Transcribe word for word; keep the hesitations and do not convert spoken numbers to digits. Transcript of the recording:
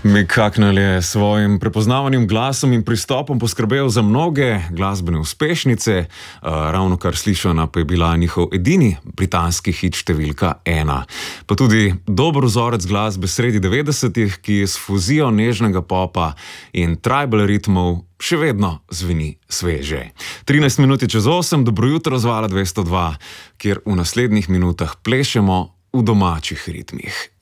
Mick Hucknall je s svojim prepoznavanjem glasom in pristopom poskrbel za mnoge glasbene uspešnice. Ravno kar slišana pa je bila njihov edini britanski hit številka ena. Pa tudi dober vzorec glasbe sredi devetdesetih, ki je s fuzijo nežnega popa in tribal ritmov še vedno zveni sveže. trinajst minut čez osem, dobro jutro z Vala dvesto dva, kjer v naslednjih minutah plešemo v domačih ritmih.